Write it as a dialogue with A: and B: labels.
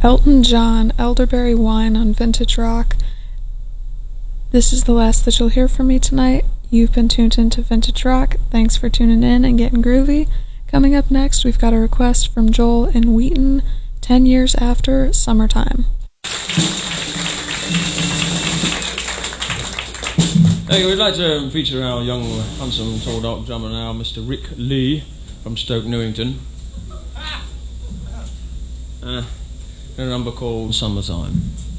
A: Elton John, Elderberry Wine on Vintage Rock. This is the last that you'll hear from me tonight. You've been tuned into Vintage Rock. Thanks for tuning in and getting groovy. Coming up next, we've got a request from Joel and Wheaton, 10 Years After Summertime.
B: Hey, we'd like to feature our young, handsome, tall, dark drummer now, Mr. Rick Lee from Stoke Newington. A number called Summertime.